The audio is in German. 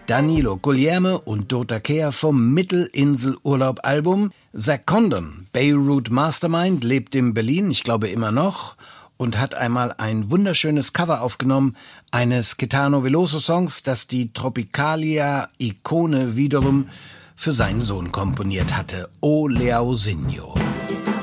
Danilo Guglielmo und Dota Kehr vom Mittelinselurlaub-Album. Zack Condon, Beirut Mastermind, lebt in Berlin, ich glaube immer noch, und hat einmal ein wunderschönes Cover aufgenommen eines Caetano Veloso-Songs, das die Tropicalia-Ikone wiederum für seinen Sohn komponiert hatte, O Leosinho.